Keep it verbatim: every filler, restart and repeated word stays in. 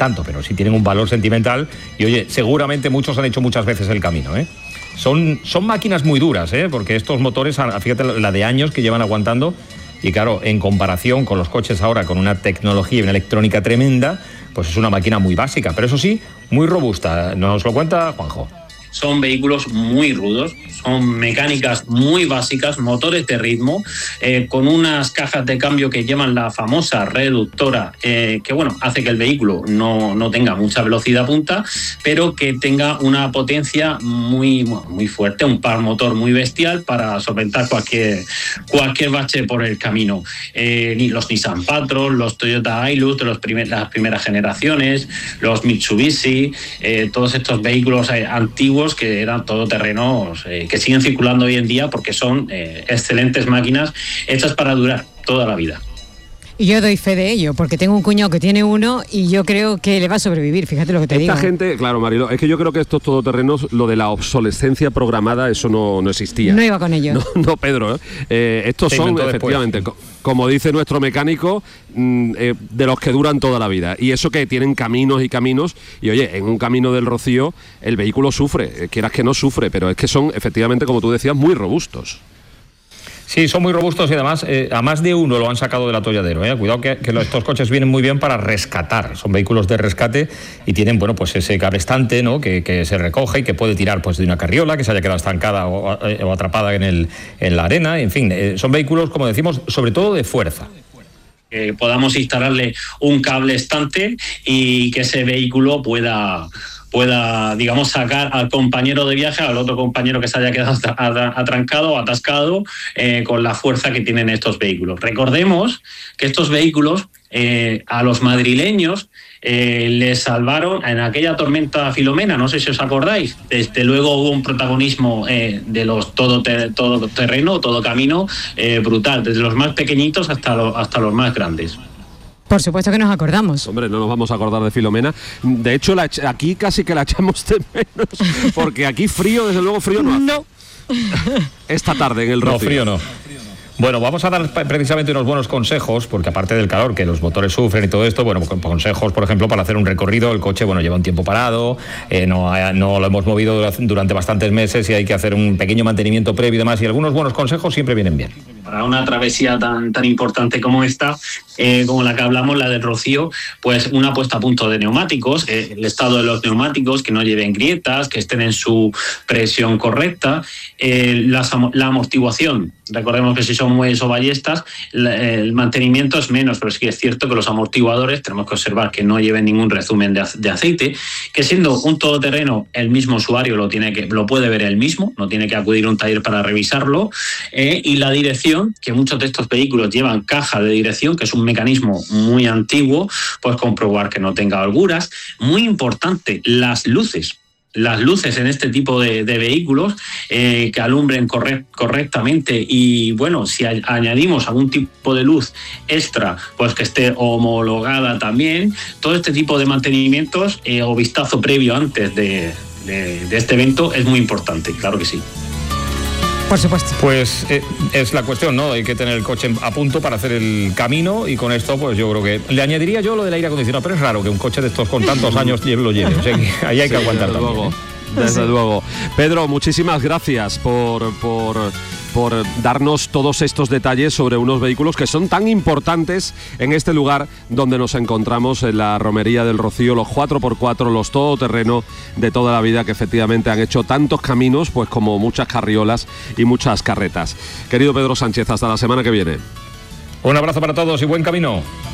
tanto, pero sí tienen un valor sentimental y, oye, seguramente muchos han hecho muchas veces el camino, ¿eh? Son, son máquinas muy duras, ¿eh? Porque estos motores, fíjate la de años que llevan aguantando, y claro, en comparación con los coches ahora, con una tecnología y una electrónica tremenda, pues es una máquina muy básica, pero eso sí, muy robusta. Nos lo cuenta Juanjo. Son vehículos muy rudos, son mecánicas muy básicas, motores de ritmo, eh, con unas cajas de cambio que llevan la famosa reductora, eh, que bueno, hace que el vehículo no, no tenga mucha velocidad punta, pero que tenga una potencia muy, muy fuerte, un par motor muy bestial para solventar cualquier, cualquier bache por el camino. Eh, los Nissan Patrol, los Toyota Hilux de los primer, las primeras generaciones, los Mitsubishi, eh, todos estos vehículos eh, antiguos que eran todoterrenos, eh, que siguen circulando hoy en día porque son eh, excelentes máquinas hechas para durar toda la vida. Y yo doy fe de ello, porque tengo un cuñado que tiene uno y yo creo que le va a sobrevivir, fíjate lo que te Esta digo. Esta gente, claro, Marilo, es que yo creo que estos todoterrenos, lo de la obsolescencia programada, eso no, no existía. No iba con ello. No, no Pedro, ¿eh? Eh, estos Se son, efectivamente, después. Como dice nuestro mecánico, mmm, eh, de los que duran toda la vida. Y eso que tienen caminos y caminos, y oye, en un camino del Rocío el vehículo sufre, eh, quieras que no sufre, pero es que son, efectivamente, como tú decías, muy robustos. Sí, son muy robustos y además eh, a más de uno lo han sacado del atolladero, ¿eh? Cuidado que, que estos coches vienen muy bien para rescatar, son vehículos de rescate y tienen, bueno, pues ese cabrestante, ¿no? que, que se recoge y que puede tirar pues de una carriola que se haya quedado estancada o, o atrapada en, el, en la arena, en fin, eh, son vehículos, como decimos, sobre todo de fuerza. Que podamos instalarle un cable estante y que ese vehículo pueda... pueda, digamos, sacar al compañero de viaje, al otro compañero que se haya quedado atrancado o atascado eh, con la fuerza que tienen estos vehículos. Recordemos que estos vehículos eh, a los madrileños eh, les salvaron en aquella tormenta Filomena, no sé si os acordáis. Desde luego hubo un protagonismo eh, de los todo, ter, todo terreno, todo camino eh, brutal, desde los más pequeñitos hasta, lo, hasta los más grandes. Por supuesto que nos acordamos. Hombre, no nos vamos a acordar de Filomena. De hecho, la, aquí casi que la echamos de menos, porque aquí frío, desde luego frío no hace. No. Esta tarde en el Rocío. No, frío no. Bueno, vamos a dar precisamente unos buenos consejos, porque aparte del calor, que los motores sufren y todo esto, bueno, consejos, por ejemplo, para hacer un recorrido. El coche, bueno, lleva un tiempo parado, eh, no, no lo hemos movido durante bastantes meses y hay que hacer un pequeño mantenimiento previo y demás, y algunos buenos consejos siempre vienen bien. Para una travesía tan, tan importante como esta, eh, como la que hablamos, la del Rocío, pues una puesta a punto de neumáticos, eh, el estado de los neumáticos, que no lleven grietas, que estén en su presión correcta, eh, la, la amortiguación. Recordemos que si son muelles o ballestas, el mantenimiento es menos, pero sí que es cierto que los amortiguadores tenemos que observar que no lleven ningún resumen de aceite, que siendo un todoterreno el mismo usuario lo, tiene que, lo puede ver él mismo, no tiene que acudir a un taller para revisarlo, eh, y la dirección, que muchos de estos vehículos llevan caja de dirección, que es un mecanismo muy antiguo, pues comprobar que no tenga holguras. Muy importante, las luces. Las luces en este tipo de, de vehículos eh, que alumbren correct, correctamente y bueno, si a, añadimos algún tipo de luz extra, pues que esté homologada también. Todo este tipo de mantenimientos eh, o vistazo previo antes de, de, de este evento es muy importante, claro que sí. Por supuesto. Pues eh, es la cuestión, ¿no? Hay que tener el coche a punto para hacer el camino y con esto, pues yo creo que... Le añadiría yo lo del aire acondicionado, pero es raro que un coche de estos con tantos años lo lleve. O sea, que ahí hay que sí, aguantar desde también. Luego, ¿eh? Desde sí. luego. Pedro, muchísimas gracias por... por... por darnos todos estos detalles sobre unos vehículos que son tan importantes en este lugar donde nos encontramos, en la Romería del Rocío, los cuatro por cuatro, los todoterreno de toda la vida, que efectivamente han hecho tantos caminos, pues como muchas carriolas y muchas carretas. Querido Pedro Sánchez, hasta la semana que viene. Un abrazo para todos y buen camino.